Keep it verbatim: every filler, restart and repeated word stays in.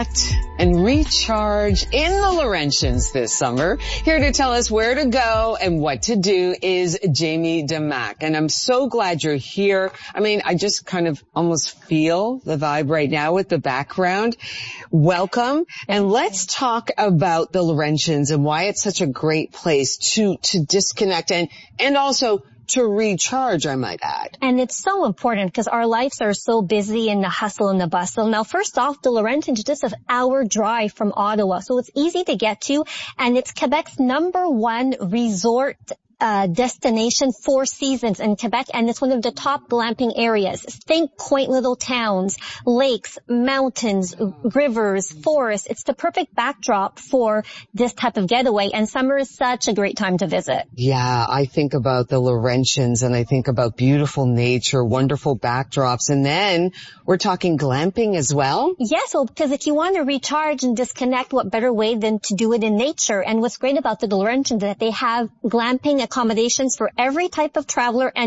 And recharge in the Laurentians this summer. Here to tell us where to go and what to do is Jamie Damac. And I'm so glad you're here. I mean, I just kind of almost feel the vibe right now with the background. Welcome. And let's talk about the Laurentians and why it's such a great place to, to disconnect and, and also to recharge, I might add. And it's so important because our lives are so busy in the hustle and the bustle. Now, first off, the Laurentians is just an hour drive from Ottawa, so it's easy to get to, and it's Quebec's number one resort Uh, destination, Four Seasons in Quebec, and it's one of the top glamping areas. Think quaint little towns, lakes, mountains, rivers, forests. It's the perfect backdrop for this type of getaway, and summer is such a great time to visit. Yeah, I think about the Laurentians and I think about beautiful nature, wonderful backdrops, and then we're talking glamping as well? Yes, well, because if you want to recharge and disconnect, what better way than to do it in nature? And what's great about the Laurentians is that they have glamping accommodations for every type of traveler and